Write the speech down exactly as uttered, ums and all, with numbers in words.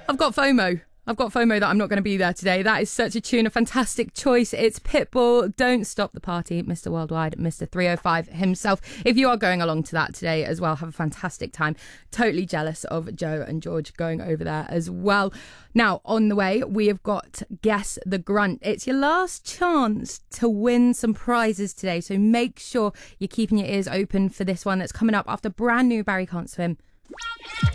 I've got FOMO. I've got FOMO that I'm not going to be there today. That is such a tune, a fantastic choice. It's Pitbull, Don't Stop the Party, Mister Worldwide, Mister three oh five himself. If you are going along to that today as well, have a fantastic time. Totally jealous of Joe and George going over there as well. Now, on the way, we have got Guess the Grunt. It's your last chance to win some prizes today, so make sure you're keeping your ears open for this one that's coming up after brand new Barry Can't Swim.